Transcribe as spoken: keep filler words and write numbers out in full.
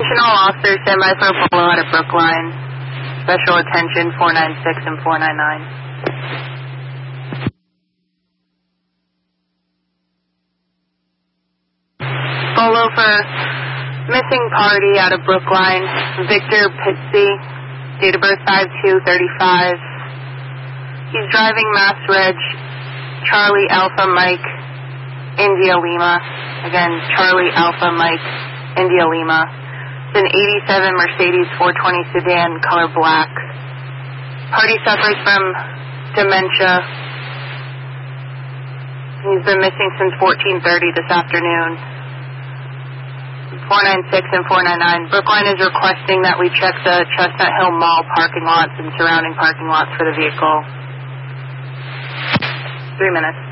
Attention all officers, stand by for a polo out of Brookline. Special attention four nine six and four nine nine. Polo for missing party out of Brookline. Victor Pitsy, date of birth five two thirty-five. He's driving Mass Reg, Charlie Alpha Mike, India Lima. Again, Charlie Alpha Mike, India Lima. It's an eighty-seven Mercedes four twenty sedan, color black. Party suffers from dementia. He's been missing since fourteen thirty this afternoon. four nine six and four nine nine. Brookline is requesting that we check the Chestnut Hill Mall parking lots and surrounding parking lots for the vehicle. Three minutes.